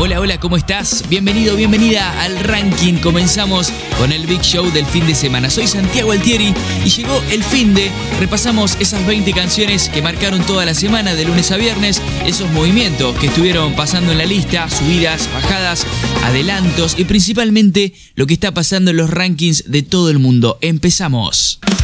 Hola, hola, ¿cómo estás? Bienvenido, bienvenida al ranking. Comenzamos con el Big Show del fin de semana. Soy Santiago Altieri y llegó el finde. Repasamos esas 20 canciones que marcaron toda la semana, de lunes a viernes, esos movimientos que estuvieron pasando en la lista, subidas, bajadas, adelantos y principalmente lo que está pasando en los rankings de todo el mundo. Empezamos.